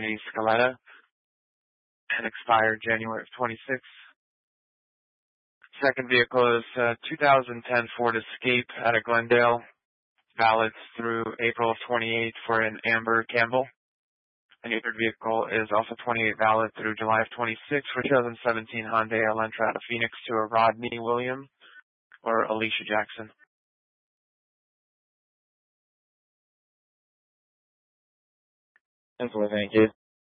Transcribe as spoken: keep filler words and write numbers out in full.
Company Scaletta and expired January of twenty-sixth. Second vehicle is uh, two thousand ten Ford Escape out of Glendale, valid through April of twenty-eight for an Amber Campbell. And your third vehicle is also twenty-eight valid through July of twenty-six for two thousand seventeen Hyundai Elantra out of Phoenix to a Rodney William or Alicia Jackson. Excellent, thank you.